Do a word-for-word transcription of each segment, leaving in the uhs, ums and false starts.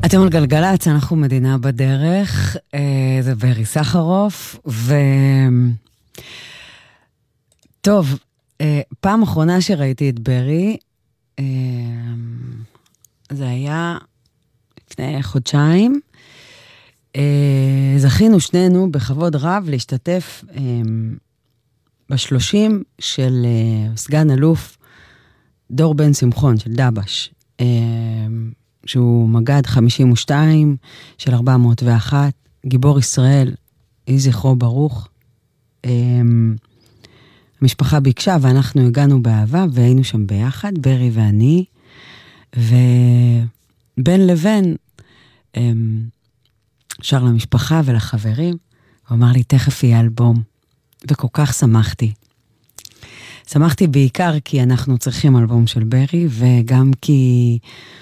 אתם על גלגלצ, אנחנו מדינה בדרך, זה ברי סחרוף, ו... טוב, פעם אחרונה שראיתי את ברי, זה היה לפני חודשיים, זכינו שנינו בכבוד רב להשתתף בשלושים של סגן אלוף דור בן שמחון, של דבש, שהוא מגד חמישים ושתיים של ארבע מאות ואחת, גיבור ישראל, יהי זכרו ברוך. המשפחה ביקשה ואנחנו הגענו באהבה והיינו שם ביחד, ברי ואני, ובין לבין שר למשפחה ולחברים, הוא אמר לי תכף יהיה אלבום, וכל כך שמחתי. שמחתי בעיקר כי אנחנו צריכים אלבום של ברי, וגם כי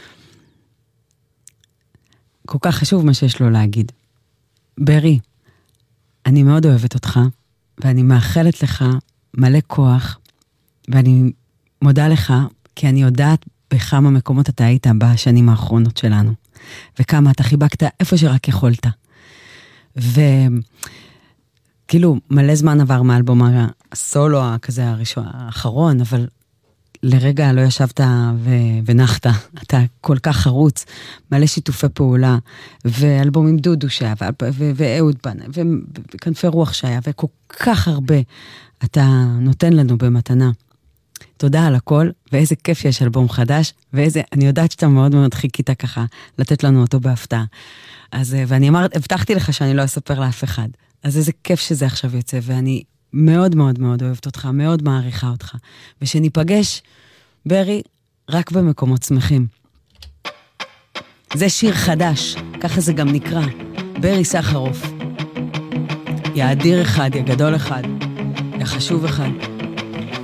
כל כך חשוב מה שיש לו להגיד. ברי, אני מאוד אוהבת אותך, ואני מאחלת לך מלא כוח, ואני מודה לך, כי אני יודעת בכמה מקומות אתה היית בשנים האחרונות שלנו, וכמה אתה חיבקת איפה שרק יכולת. וכאילו, מלא זמן עבר מאלבום הסולו הכזה הראשון, האחרון, אבל לרגע לא ישבת ו- ונחת, אתה כל כך חרוץ, מלא שיתופי פעולה, ואלבום עם דודו שהיה, ו- ואהוד בן, ו- וכנפי רוח שהיה, וכל כך הרבה אתה נותן לנו במתנה. תודה על הכל, ואיזה כיף שיש אלבום חדש, ואיזה, אני יודעת שאתה מאוד מאוד חיכית ככה, לתת לנו אותו בהפתעה. אז, ואני אמרת, הבטחתי לך שאני לא אספר לאף אחד, אז איזה כיף שזה עכשיו יוצא, ואני מאוד מאוד מאוד אוהבת אותך, מאוד מעריכה אותך, ושניפגש, ברי, רק במקומות שמחים. זה שיר חדש, ככה זה גם נקרא, ברי סחרוף. יא אדיר אחד, יא גדול אחד, יא חשוב אחד.